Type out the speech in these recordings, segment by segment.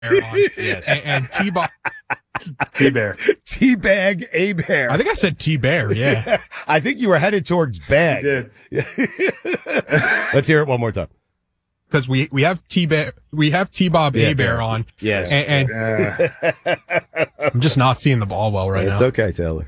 Yes. And T-Bob. T-Bear. Teabag A-Bear. I think I said T-Bear, yeah. I think you were headed towards bag. You did. Let's hear it one more time. Because we have T-Bob A-Bear on. Yes. And I'm just not seeing the ball well right now. It's okay, Taylor.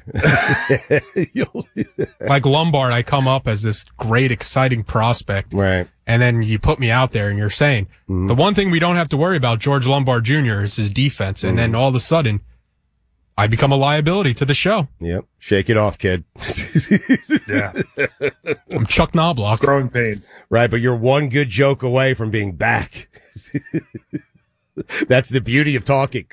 Like Lombard, I come up as this great, exciting prospect. Right. And then you put me out there and you're saying, the one thing we don't have to worry about George Lombard Jr. is his defense. And then all of a sudden, I become a liability to the show. Yep. Shake it off, kid. Yeah. I'm Chuck Knobloch. Growing pains. Right, but you're one good joke away from being back. That's the beauty of talking.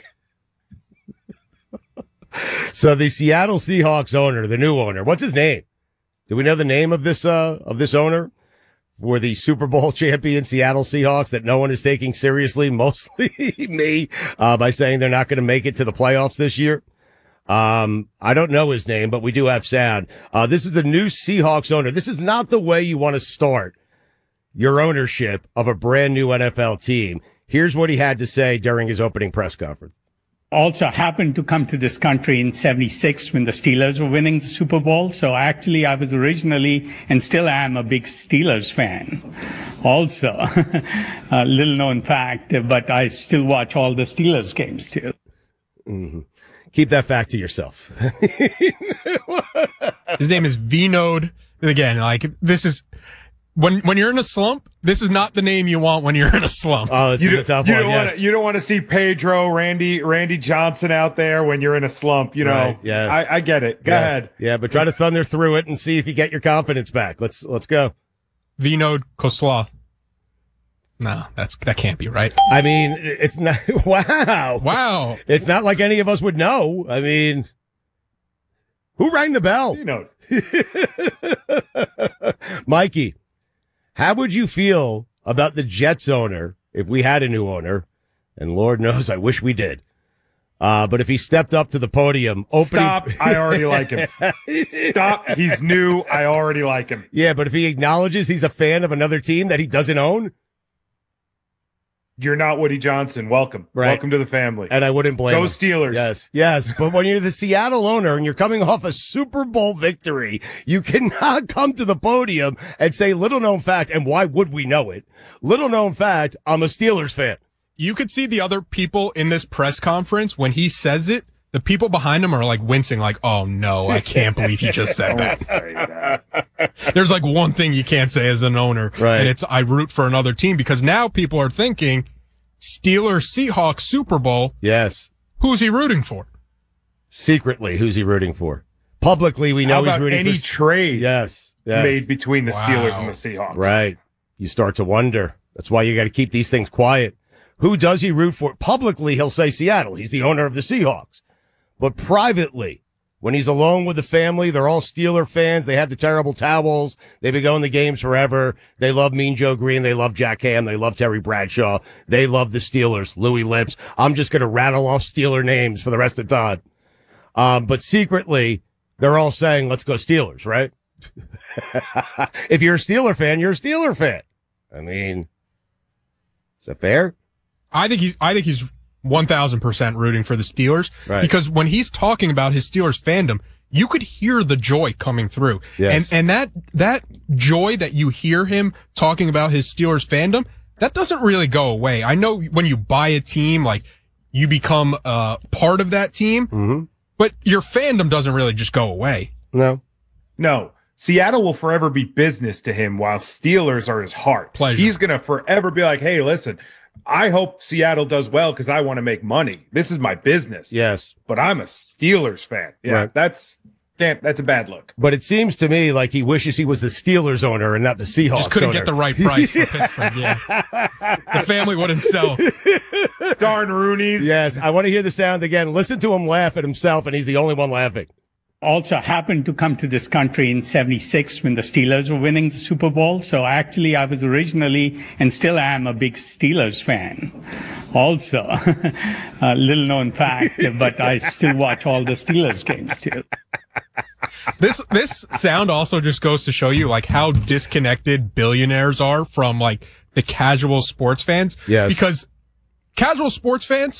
So the Seattle Seahawks owner, the new owner, what's his name? Do we know the name of this owner for the Super Bowl champion Seattle Seahawks that no one is taking seriously, mostly me, by saying they're not going to make it to the playoffs this year? I don't know his name, but we do have sound. This is the new Seahawks owner. This is not the way you want to start your ownership of a brand new NFL team. Here's what he had to say during his opening press conference. Also happened to come to this country in 76 when the Steelers were winning the Super Bowl. So actually I was originally and still am a big Steelers fan. Also, a little known fact, but I still watch all the Steelers games too. Mm-hmm. Keep that fact to yourself. His name is Vinod. Again, like this is when you're in a slump, this is not the name you want when you're in a slump. Oh, it's a tough one. Yes. You don't want to see Pedro, Randy Johnson out there when you're in a slump. You know, right, yes. I get it. Go ahead. Yeah, but try to thunder through it and see if you get your confidence back. Let's go. Vinod Khosla. No, that can't be right. I mean, it's not. Wow. It's not like any of us would know. I mean, who rang the bell? You know, Mikey. How would you feel about the Jets owner if we had a new owner? And Lord knows, I wish we did. But if he stepped up to the podium, Stop. I already like him. Stop. He's new. I already like him. Yeah, but if he acknowledges he's a fan of another team that he doesn't own. You're not Woody Johnson. Welcome. Right. Welcome to the family. And I wouldn't blame him. Go Steelers. Yes. But when you're the Seattle owner and you're coming off a Super Bowl victory, you cannot come to the podium and say, little known fact, and why would we know it? Little known fact, I'm a Steelers fan. You could see the other people in this press conference when he says it. The people behind him are like wincing, like, oh no, I can't believe he just said that. There's like one thing you can't say as an owner, right? And it's I root for another team, because now people are thinking Steelers Seahawks Super Bowl. Yes. Who's he rooting for? Secretly, who's he rooting for? Publicly, we know he's rooting for any trade yes. made between the Steelers and the Seahawks. Right. You start to wonder. That's why you got to keep these things quiet. Who does he root for? Publicly, he'll say Seattle. He's the owner of the Seahawks. But privately, when he's alone with the family, they're all Steeler fans. They have the terrible towels. They've been going to games forever. They love Mean Joe Green. They love Jack Ham. They love Terry Bradshaw. They love the Steelers. Louis Lips. I'm just going to rattle off Steeler names for the rest of the time. But secretly, they're all saying, let's go Steelers, right? If you're a Steeler fan, you're a Steeler fan. I mean, is that fair? I think he's 1,000% rooting for the Steelers, right? Because when he's talking about his Steelers fandom, you could hear the joy coming through. Yes. And that joy that you hear him talking about his Steelers fandom, that doesn't really go away. I know when you buy a team, like you become part of that team, but your fandom doesn't really just go away. No. Seattle will forever be business to him, while Steelers are his heart. Pleasure. He's going to forever be like, hey, listen, I hope Seattle does well because I want to make money. This is my business. Yes. But I'm a Steelers fan. Yeah, right. That's a bad look. But it seems to me like he wishes he was the Steelers owner and not the Seahawks Just couldn't owner. get the right price for Pittsburgh. Yeah. The family wouldn't sell. Darn Roonies. Yes. I want to hear the sound again. Listen to him laugh at himself, and he's the only one laughing. Also happened to come to this country in 76 when the Steelers were winning the Super Bowl. So actually I was originally and still am a big Steelers fan. Also, a little known fact, but I still watch all the Steelers games too. This sound also just goes to show you like how disconnected billionaires are from like the casual sports fans. Yes. Because casual sports fans